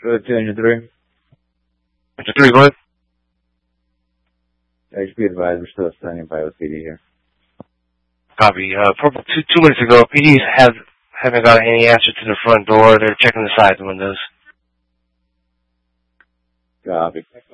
Engine 3. Engine 3, go ahead. HP advised, we're still standing by with PD here. Copy. Two minutes ago, PD haven't got any answer to the front door. They're checking the side windows. Copy.